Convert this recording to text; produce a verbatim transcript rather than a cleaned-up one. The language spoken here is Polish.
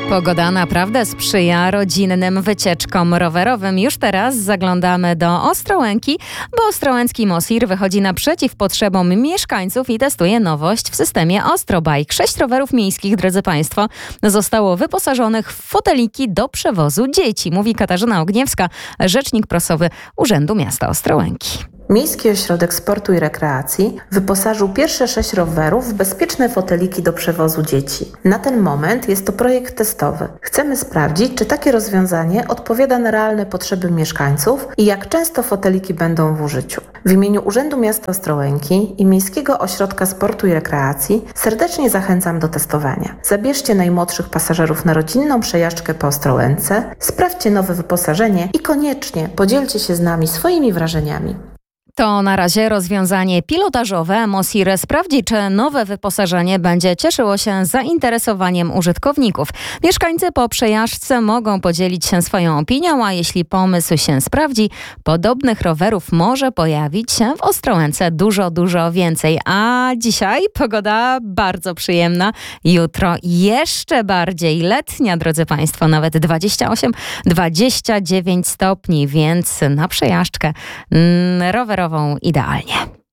Pogoda naprawdę sprzyja rodzinnym wycieczkom rowerowym. Już teraz zaglądamy do Ostrołęki, bo Ostrołęcki Mosir wychodzi naprzeciw potrzebom mieszkańców i testuje nowość w systemie Ostrobike. Sześć rowerów miejskich, drodzy Państwo, zostało wyposażonych w foteliki do przewozu dzieci, mówi Katarzyna Ogniewska, rzecznik prasowy Urzędu Miasta Ostrołęki. Miejski Ośrodek Sportu i Rekreacji wyposażył pierwsze sześć rowerów w bezpieczne foteliki do przewozu dzieci. Na ten moment jest to projekt testowy. Chcemy sprawdzić, czy takie rozwiązanie odpowiada na realne potrzeby mieszkańców i jak często foteliki będą w użyciu. W imieniu Urzędu Miasta Ostrołęki i Miejskiego Ośrodka Sportu i Rekreacji serdecznie zachęcam do testowania. Zabierzcie najmłodszych pasażerów na rodzinną przejażdżkę po Ostrołęce, sprawdźcie nowe wyposażenie i koniecznie podzielcie się z nami swoimi wrażeniami. To na razie rozwiązanie pilotażowe. Mosir sprawdzi, czy nowe wyposażenie będzie cieszyło się zainteresowaniem użytkowników. Mieszkańcy po przejażdżce mogą podzielić się swoją opinią, a jeśli pomysł się sprawdzi, podobnych rowerów może pojawić się w Ostrołęce dużo, dużo więcej. A dzisiaj pogoda bardzo przyjemna. Jutro jeszcze bardziej letnia, drodzy Państwo, nawet dwadzieścia osiem dwadzieścia dziewięć stopni, więc na przejażdżkę mm, rowerową idealnie.